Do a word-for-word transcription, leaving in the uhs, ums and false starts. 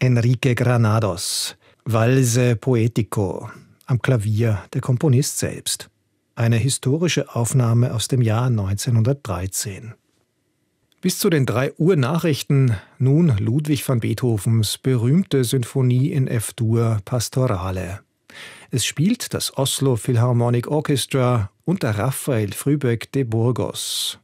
Enrique Granados, Valse Poetico, am Klavier der Komponist selbst. Eine historische Aufnahme aus dem Jahr neunzehnhundertdreizehn. Bis zu den drei Uhr Nachrichten nun Ludwig van Beethovens berühmte Sinfonie in F-Dur Pastorale. Es spielt das Oslo Philharmonic Orchestra unter Raphael Frühbeck de Burgos.